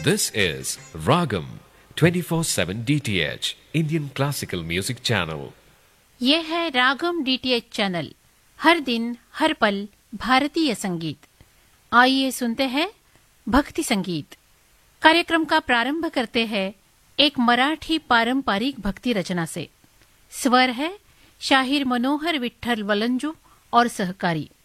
This is Ragam 24/7 DTH Indian Classical Music Channel. ये है रागम DTH channel, हर दिन हर पल भारतीय संगीत। आइए सुनते हैं भक्ति संगीत। कार्यक्रम का प्रारंभ करते हैं एक मराठी पारंपरिक भक्ति रचना से। स्वर है शाहीर मनोहर विठ्ठल वलंजू और सहकारी।